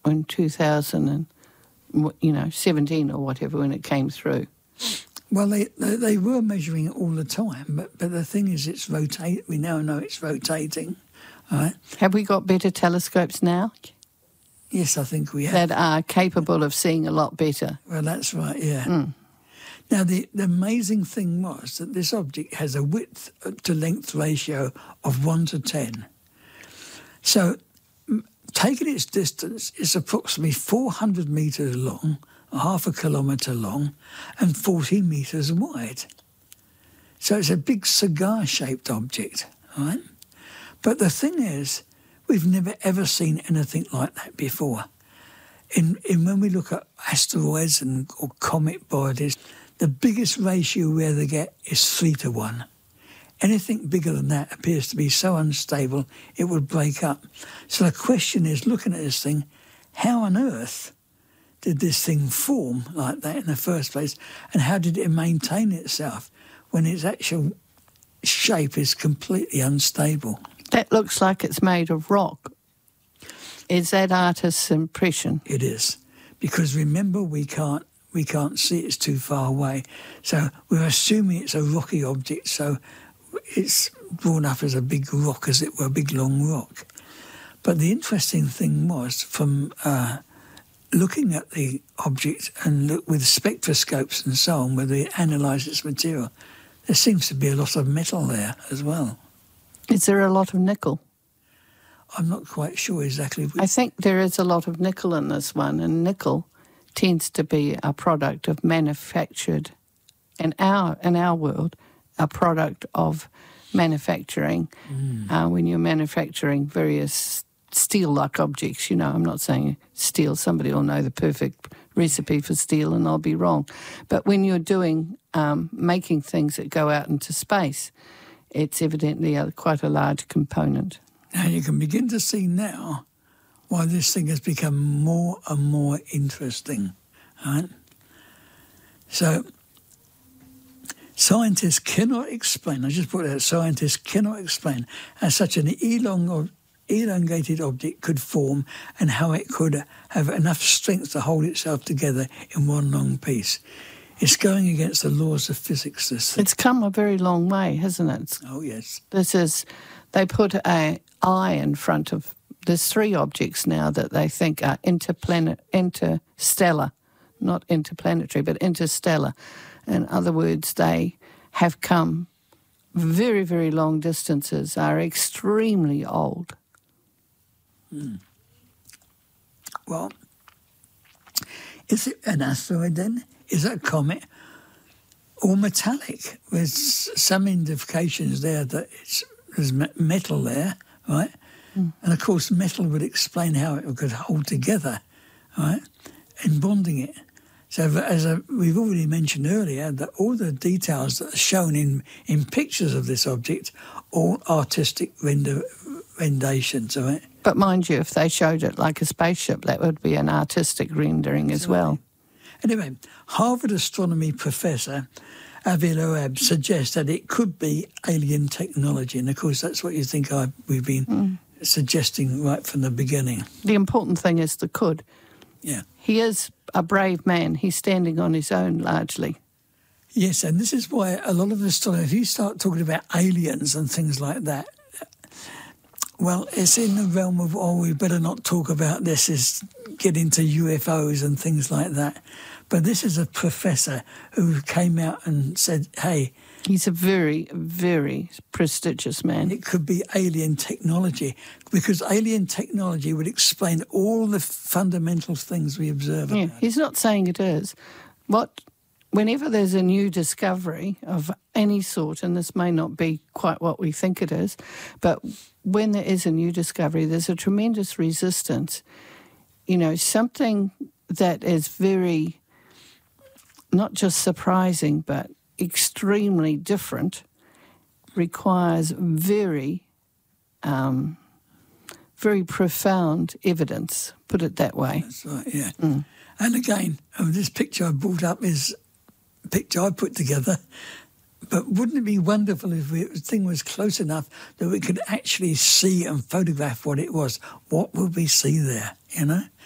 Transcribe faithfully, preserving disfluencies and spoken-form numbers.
in two thousand and, you know, seventeen or whatever when it came through. Well, they, they they were measuring it all the time, but but the thing is, it's rotate. We now know it's rotating. All right. Have we got better telescopes now Yes, I think we have. that are capable of seeing a lot better? Well, that's right. Yeah. Mm. Now, the, the amazing thing was that this object has a width to length ratio of one to ten. So, m- taking its distance, it's approximately four hundred metres long, half a kilometre long, and forty metres wide. So it's a big cigar-shaped object, right? But the thing is, we've never ever seen anything like that before. In, in when we look at asteroids and or comet bodies, the biggest ratio we ever get is three to one. Anything bigger than that appears to be so unstable it would break up. So the question is, looking at this thing, how on earth did this thing form like that in the first place, and how did it maintain itself when its actual shape is completely unstable? That looks like it's made of rock. Is that artist's impression? It is, because remember we can't we can't see, it's too far away. So we're assuming it's a rocky object, so it's drawn up as a big rock, as it were, a big long rock. But the interesting thing was, from uh, looking at the object and look with spectroscopes and so on, where they analyse its material, there seems to be a lot of metal there as well. Is there a lot of nickel? I'm not quite sure exactly. Which. I think there is a lot of nickel in this one, and nickel tends to be a product of manufactured, in our in our world, a product of manufacturing. Mm. Uh, when you're manufacturing various steel-like objects, you know, I'm not saying steel, somebody will know the perfect recipe for steel and I'll be wrong. But when you're doing, um, making things that go out into space, it's evidently a, quite a large component. Now you can begin to see now why this thing has become more and more interesting, right? So scientists cannot explain, I just put it out, scientists cannot explain how such an elong, elongated object could form and how it could have enough strength to hold itself together in one long piece. It's going against the laws of physics, this thing. It's come a very long way, hasn't it? It's, oh, yes. This is, they put a eye in front of, there's three objects now that they think are interplanet, interstellar, not interplanetary, but interstellar. In other words, they have come very, very long distances, are extremely old. Mm. Well, is it an asteroid then? Is it a comet? Or metallic? There's some indications there that it's, there's metal there, right? Mm. And of course, metal would explain how it could hold together, right? And bonding it. So as I, we've already mentioned earlier, that all the details that are shown in, in pictures of this object, all artistic render, renditions, right? But mind you, if they showed it like a spaceship, that would be an artistic rendering as well. Anyway, Harvard astronomy professor Avi Loeb suggests that it could be alien technology, and of course that's what you think I, we've been mm. suggesting right from the beginning. The important thing is the could. Yeah. He is a brave man. He's standing on his own largely. Yes, and this is why a lot of astronomy, if you start talking about aliens and things like that, well, it's in the realm of, oh, we better not talk about this, is get into U F Os and things like that. But this is a professor who came out and said, hey... He's a very, very prestigious man. It could be alien technology, because alien technology would explain all the fundamental things we observe. Yeah, about he's it. not saying it is. What, whenever there's a new discovery of any sort, and this may not be quite what we think it is, but when there is a new discovery, there's a tremendous resistance. You know, something that is very, not just surprising, but extremely different requires very, um, very profound evidence, put it that way. That's right, yeah. Mm. And again, um, this picture I brought up is a picture I put together, but wouldn't it be wonderful if we, the thing was close enough that we could actually see and photograph what it was? What would we see there, you know?